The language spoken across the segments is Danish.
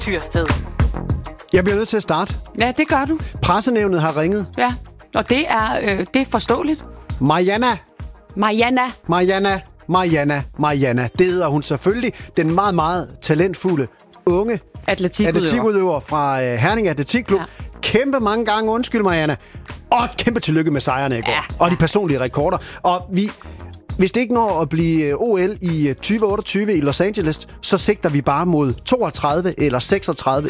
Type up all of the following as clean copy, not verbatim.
Tyrsted. Jeg bliver nødt til at starte. Ja, det gør du. Pressenævnet har ringet. Ja, og det er forståeligt. Mariana. Det hedder hun selvfølgelig. Den meget, meget talentfulde unge atletikudøver fra Herning Atletikklub. Ja. Kæmpe mange gange undskyld, Mariana. Og kæmpe tillykke med sejrene i går. Ja. Og de personlige rekorder. Og hvis det ikke når at blive OL i 2028 i Los Angeles, så sigter vi bare mod 32 eller 36.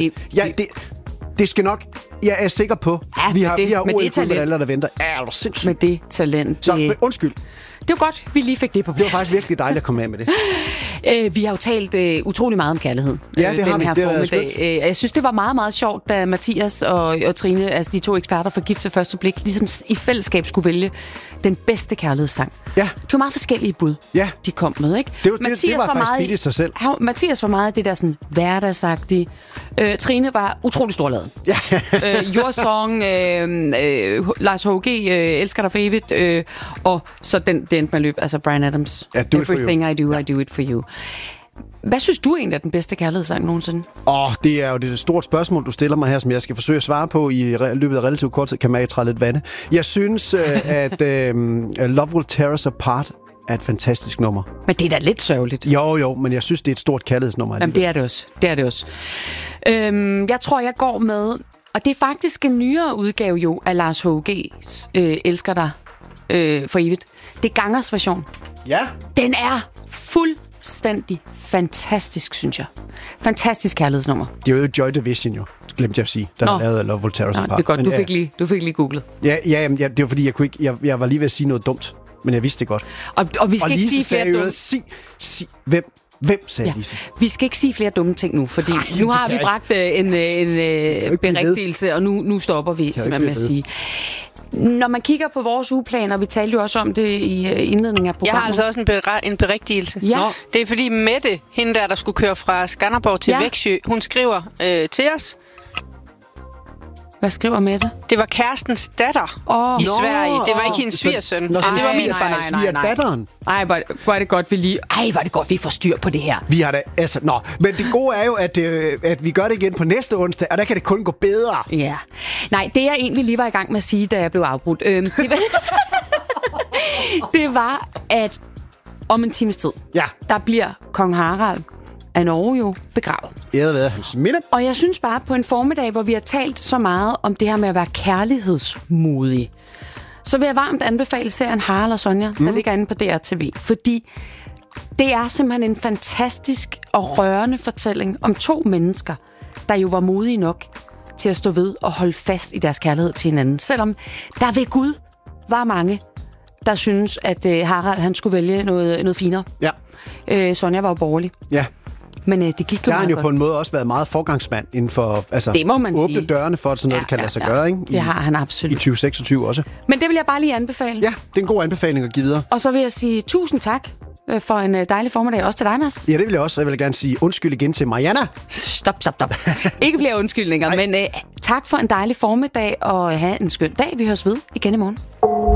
Det skal nok. Jeg er sikker på. Ja, vi har OL-medaljer, der venter. Ja, det er sindssygt. Med det talent. Så undskyld. Det var godt, vi lige fik det på plads. Det var faktisk virkelig dejligt at komme af med det. Vi har jo talt utrolig meget om kærlighed. Ja, det har vi. Det har formiddag. Jeg synes, det var meget, meget sjovt, da Mathias og Trine, altså de to eksperter for Gift ved første blik, ligesom i fællesskab skulle vælge den bedste kærlighedssang. Ja. Det var meget forskellige bud, de kom med, ikke? Det var faktisk fedt i sig selv. Mathias var meget det der sådan hverdagsagtige. Trine var utrolig storladen. Ja. Your Song, Lars H.G. Elsker dig for evigt, og så den endte med løb, altså Bryan Adams. Ja, Everything I Do, I Do It For You. Hvad synes du egentlig er den bedste kærlighedssang nogensinde? Det er jo det stort spørgsmål, du stiller mig her, som jeg skal forsøge at svare på i løbet af relativt kort tid. Kan man ikke træde lidt vande? Jeg synes, at Love Will Tear Us Apart er et fantastisk nummer. Men det er da lidt sørgeligt. Jo, men jeg synes, det er et stort kærlighedsnummer. Jamen, det er det også. Jeg tror, jeg går med, og det er faktisk en nyere udgave jo af Lars H.G.'s Elsker dig for evigt. Det er Gangers version. Ja. Den er fuldstændig fantastisk, synes jeg. Fantastisk kærlighedsnummer. Det er jo Joy Division, jo. Glemte jeg at sige. Der har lavet Love Will Tear Us Apart. Det er godt. Du fik lige googlet. Ja, det var fordi, jeg var lige ved at sige noget dumt. Men jeg vidste det godt. Og vi skal ikke sige flere dumme... Hvem sagde Lise? Vi skal ikke sige flere dumme ting nu, fordi nu har vi bragt en berigtigelse, og nu stopper vi, simpelthen med at sige. Når man kigger på vores ugeplaner, vi talte jo også om det i indledningen af programmet. Jeg har altså også en berigtigelse. Ja. Det er fordi Mette, hende der skulle køre fra Skanderborg til Växjö, hun skriver til os. Hvad skriver Mette? Det var kærestens datter i Sverige. Det var ikke hendes svigersøn. Det var min fejl. Svigerdatteren? Ej, hvor er det godt, vi får styr på det her. Vi har det, men det gode er jo, at vi gør det igen på næste onsdag, og der kan det kun gå bedre. Ja. Nej, det jeg egentlig lige var i gang med at sige, da jeg blev afbrudt, det var, at om en times tid, der bliver kong Harald af Norge jo begravet. Æret være hans minde. Og jeg synes bare, på en formiddag, hvor vi har talt så meget om det her med at være kærlighedsmodig, så vil jeg varmt anbefale serien Harald og Sonja, der ligger inde på DRTV. Fordi det er simpelthen en fantastisk og rørende fortælling om to mennesker, der jo var modige nok til at stå ved og holde fast i deres kærlighed til hinanden. Selvom der ved Gud var mange, der synes, at Harald han skulle vælge noget finere. Ja. Sonja var jo borgerlig. Ja. Men det gik jo der har han jo på en måde også været meget forgangsmand inden for det må man åbne dørene for, at sådan noget kan lade sig gøre. Ikke? Det har han absolut. I 2026 også. Men det vil jeg bare lige anbefale. Ja, det er en god anbefaling at give videre. Og så vil jeg sige tusind tak for en dejlig formiddag, også til dig, Mads. Ja, det vil jeg også. Jeg vil gerne sige undskyld igen til Mariana. Stop. Ikke flere undskyldninger, men tak for en dejlig formiddag, og have en skøn dag. Vi høres ved igen i morgen.